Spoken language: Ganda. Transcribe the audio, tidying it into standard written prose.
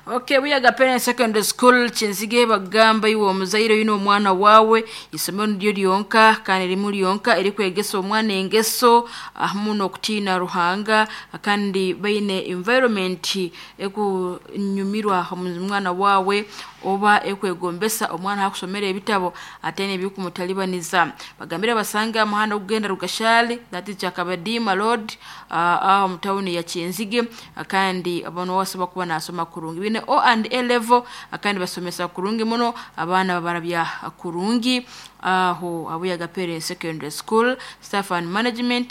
Okay, Buyaga Parent Secondary School Kinzige bagamba iwo muzaire yuno omwana wawe isomero ndio lyonka kandi limu lyonka eri kwegesa omwana engeso muno okutina ruhanga kandi baine environment ekunyumirwa omwana wawe oba ekwegombesa omwana hakusomera ebitabo atene ebikumutalibaniza bagambira basanga muhanda kugenda rugashali that is Chakabadima Road mu town ya Kinzige kandi abantu bose bakuba nasoma kurungi bine O and A level kandi basomesa kurungi muno abana barabya kurungi aho Buyaga Parent Secondary School staff and management